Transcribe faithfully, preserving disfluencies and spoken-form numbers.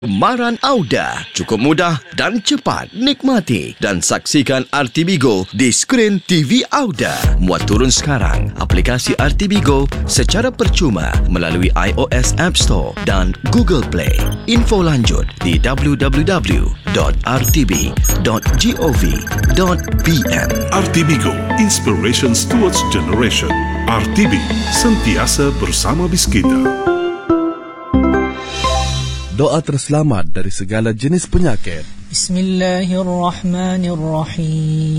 Maran Auda. Cukup mudah dan cepat. Nikmati dan saksikan R T B Go di skrin T V Auda. Muat turun sekarang aplikasi R T B Go secara percuma melalui iOS App Store dan Google Play. Info lanjut di w w w dot r t b dot gov dot b m. R T B Go, Inspirations Towards Generation. R T B, sentiasa bersama bis kita. Doa terselamat dari segala jenis penyakit. Bismillahirrahmanirrahim.